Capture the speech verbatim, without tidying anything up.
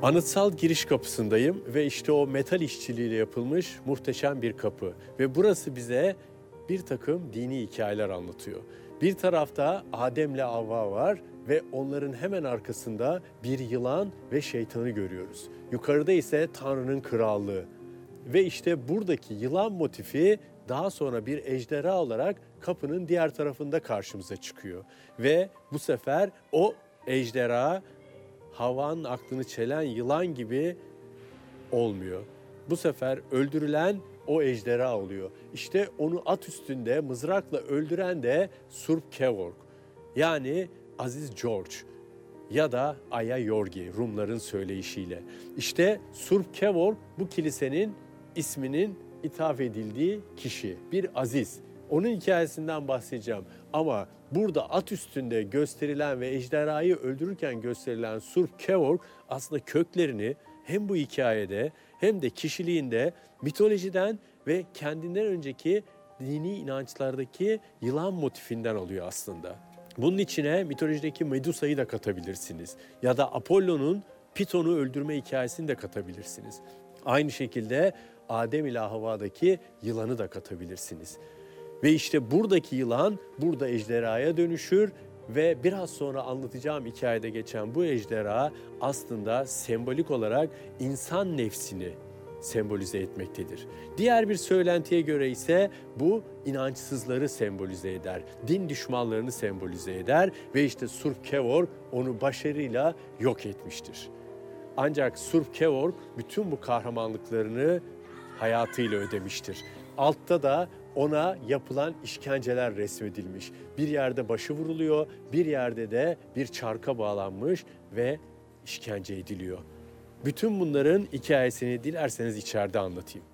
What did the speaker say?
Anıtsal giriş kapısındayım ve işte o metal işçiliğiyle yapılmış muhteşem bir kapı. Ve burası bize bir takım dini hikayeler anlatıyor. Bir tarafta Adem'le Havva var ve onların hemen arkasında bir yılan ve şeytanı görüyoruz. Yukarıda ise Tanrı'nın krallığı. Ve işte buradaki yılan motifi daha sonra bir ejderha olarak kapının diğer tarafında karşımıza çıkıyor. Ve bu sefer o ejderha Havva'nın aklını çelen yılan gibi olmuyor. Bu sefer öldürülen o ejderha oluyor. İşte onu at üstünde mızrakla öldüren de Surp Kevork. Yani Aziz George ya da Aya Yorgi Rumların söyleyişiyle. İşte Surp Kevork bu kilisenin isminin ithaf edildiği kişi. Bir aziz. Onun hikayesinden bahsedeceğim. Ama burada at üstünde gösterilen ve ejderhayı öldürürken gösterilen Surp Kevork aslında köklerini hem bu hikayede hem de kişiliğinde mitolojiden ve kendinden önceki dini inançlardaki yılan motifinden alıyor aslında. Bunun içine mitolojideki Medusa'yı da katabilirsiniz. Ya da Apollo'nun Piton'u öldürme hikayesini de katabilirsiniz. Aynı şekilde Adem ile Havva'daki yılanı da katabilirsiniz. Ve işte buradaki yılan burada ejderhaya dönüşür ve biraz sonra anlatacağım hikayede geçen bu ejderha aslında sembolik olarak insan nefsini sembolize etmektedir. Diğer bir söylentiye göre ise bu inançsızları sembolize eder, din düşmanlarını sembolize eder ve işte Surp Kevork onu başarıyla yok etmiştir. Ancak Surp Kevork bütün bu kahramanlıklarını hayatıyla ödemiştir. Altta da ona yapılan işkenceler resmedilmiş. Bir yerde başı vuruluyor, bir yerde de bir çarka bağlanmış ve işkence ediliyor. Bütün bunların hikayesini dilerseniz içeride anlatayım.